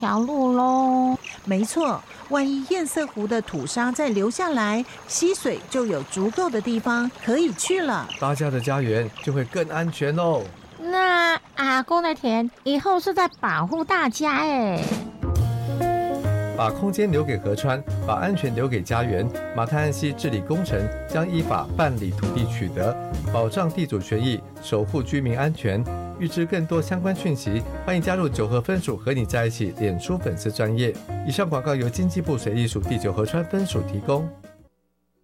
条路喽。 没错，万一堰塞湖的土沙再流下来，溪水就有足够的地方可以去了， 大家的家园就会更安全哦。 那阿公的田以后是在保护大家哎。 把空间留给河川，把安全留给家园。马太安溪治理工程将依法办理土地取得，保障地主权益，守护居民安全。预知更多相关讯息，欢迎加入九河分署和你在一起脸书粉丝专页。以上广告由经济部水利署第9河川分署提供。